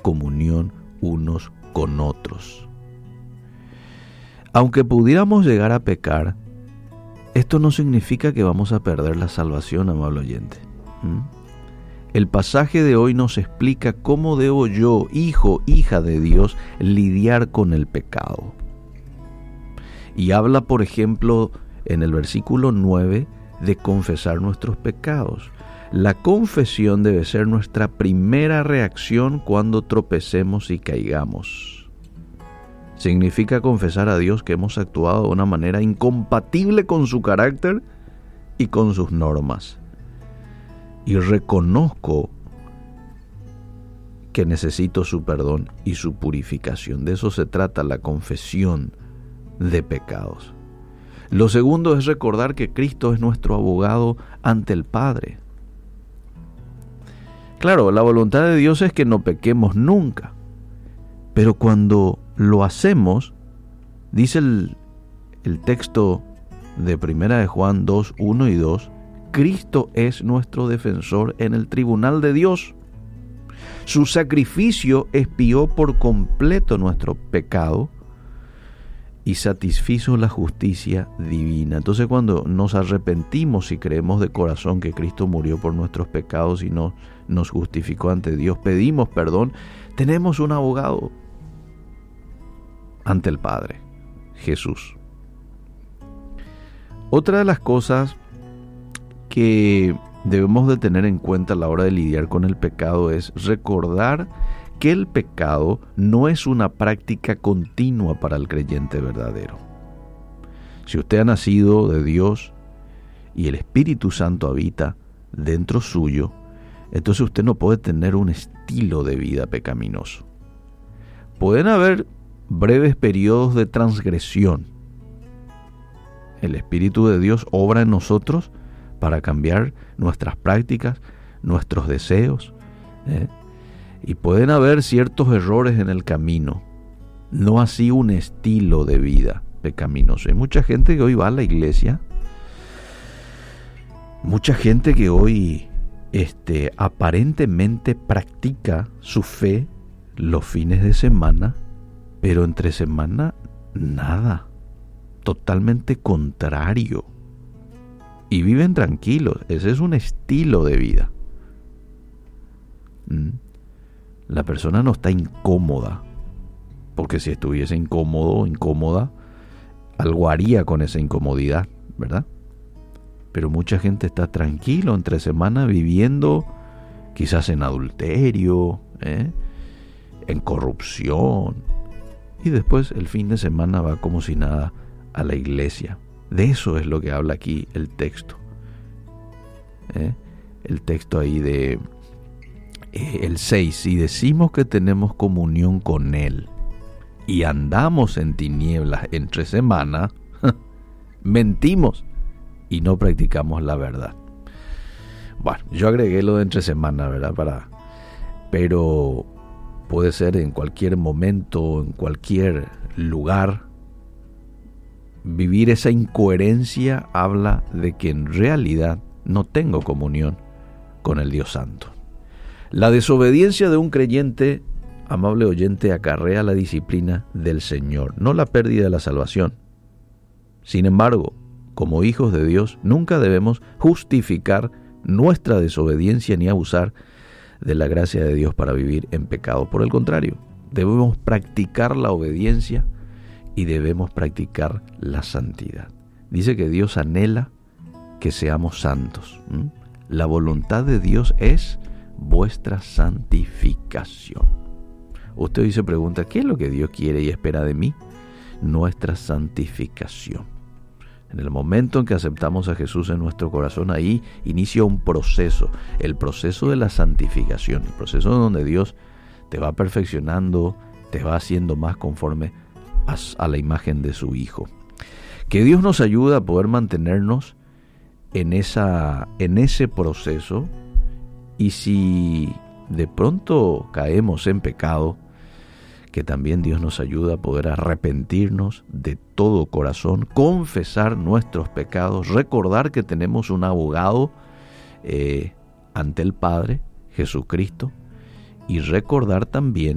comunión unos con otros. Aunque pudiéramos llegar a pecar, esto no significa que vamos a perder la salvación, amable oyente. El pasaje de hoy nos explica cómo debo yo, hijo, hija de Dios, lidiar con el pecado. Y habla, por ejemplo, en el versículo 9, de confesar nuestros pecados. La confesión debe ser nuestra primera reacción cuando tropecemos y caigamos. Significa confesar a Dios que hemos actuado de una manera incompatible con su carácter y con sus normas. Y reconozco que necesito su perdón y su purificación. De eso se trata la confesión de pecados. Lo segundo es recordar que Cristo es nuestro abogado ante el Padre. Claro, la voluntad de Dios es que no pequemos nunca, pero cuando lo hacemos, dice el texto de 1 de Juan 2, 1 y 2, Cristo es nuestro defensor en el tribunal de Dios. Su sacrificio expió por completo nuestro pecado y satisfizo la justicia divina. Entonces, cuando nos arrepentimos y creemos de corazón que Cristo murió por nuestros pecados y nos justificó ante Dios, pedimos perdón, tenemos un abogado ante el Padre, Jesús. Otra de las cosas que debemos de tener en cuenta a la hora de lidiar con el pecado es recordar que el pecado no es una práctica continua para el creyente verdadero. Si usted ha nacido de Dios y el Espíritu Santo habita dentro suyo, entonces usted no puede tener un estilo de vida pecaminoso. Pueden haber breves periodos de transgresión. El Espíritu de Dios obra en nosotros para cambiar nuestras prácticas, nuestros deseos, y pueden haber ciertos errores en el camino, no así un estilo de vida pecaminoso. Hay mucha gente que hoy va a la iglesia, mucha gente que hoy aparentemente practica su fe los fines de semana, pero entre semana nada, totalmente contrario. Y viven tranquilos. Ese es un estilo de vida. La persona no está incómoda, porque si estuviese incómodo o incómoda, algo haría con esa incomodidad, ¿verdad? Pero mucha gente está tranquilo entre semana viviendo quizás en adulterio, en corrupción, y después el fin de semana va como si nada a la iglesia. De eso es lo que habla aquí el texto. El texto ahí de el 6. Si decimos que tenemos comunión con Él y andamos en tinieblas entre semana, mentimos y no practicamos la verdad. Bueno, yo agregué lo de entre semana, ¿verdad? Pero puede ser en cualquier momento, en cualquier lugar. Vivir esa incoherencia habla de que en realidad no tengo comunión con el Dios Santo. La desobediencia de un creyente, amable oyente, acarrea la disciplina del Señor, no la pérdida de la salvación. Sin embargo, como hijos de Dios, nunca debemos justificar nuestra desobediencia ni abusar de la gracia de Dios para vivir en pecado. Por el contrario, debemos practicar la obediencia y debemos practicar la santidad. Dice que Dios anhela que seamos santos. La voluntad de Dios es vuestra santificación. Usted hoy se pregunta, ¿qué es lo que Dios quiere y espera de mí? Nuestra santificación. En el momento en que aceptamos a Jesús en nuestro corazón, ahí inicia un proceso, el proceso de la santificación, el proceso donde Dios te va perfeccionando, te va haciendo más conforme a la imagen de su Hijo. Que Dios nos ayude a poder mantenernos en ese proceso, y si de pronto caemos en pecado, que también Dios nos ayude a poder arrepentirnos de todo corazón, confesar nuestros pecados, recordar que tenemos un abogado ante el Padre, Jesucristo, y recordar también